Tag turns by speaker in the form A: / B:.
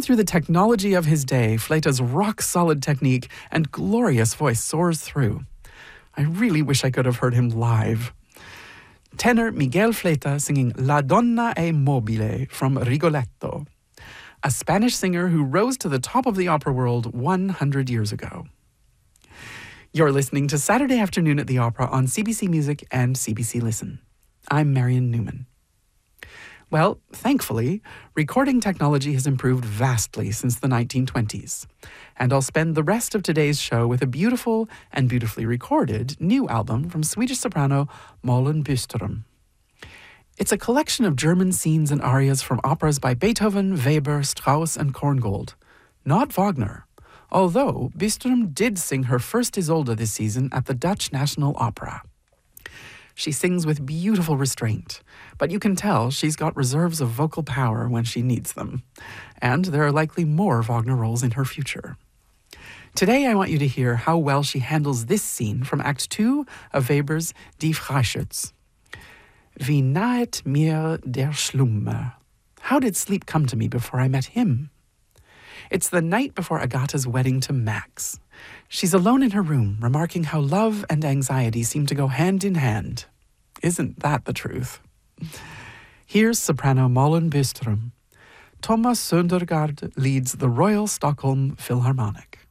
A: through the technology of his day, Fleta's rock-solid technique and glorious voice soars through. I really wish I could have heard him live. Tenor Miguel Fleta singing La Donna è mobile from Rigoletto, a Spanish singer who rose to the top of the opera world 100 years ago. You're listening to Saturday Afternoon at the Opera on CBC Music and CBC Listen. I'm Marion Newman. Well, thankfully, recording technology has improved vastly since the 1920s, and I'll spend the rest of today's show with a beautiful and beautifully recorded new album from Swedish soprano Malin Byström. It's a collection of German scenes and arias from operas by Beethoven, Weber, Strauss, and Korngold. Not Wagner, although Byström did sing her first Isolde this season at the Dutch National Opera. She sings with beautiful restraint, but you can tell she's got reserves of vocal power when she needs them. And there are likely more Wagner roles in her future. Today I want you to hear how well she handles this scene from Act 2 of Weber's Die Freischütz. Wie nahet mir der Schlummer? How did sleep come to me before I met him? It's the night before Agatha's wedding to Max. She's alone in her room, remarking how love and anxiety seem to go hand in hand. Isn't that the truth? Here's soprano Malin Byström. Thomas Söndergaard leads the Royal Stockholm Philharmonic.